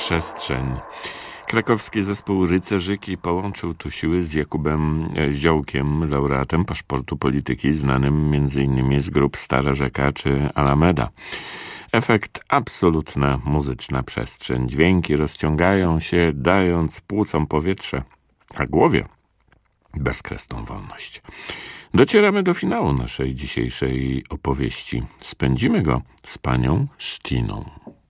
Przestrzeń. Krakowski zespół Rycerzyki połączył tu siły z Jakubem Ziołkiem, laureatem Paszportu Polityki, znanym m.in. z grup Stara Rzeka czy Alameda. Efekt absolutna muzyczna przestrzeń. Dźwięki rozciągają się, dając płucom powietrze, a głowie bezkresną wolność. Docieramy do finału naszej dzisiejszej opowieści. Spędzimy go z panią Sztiną.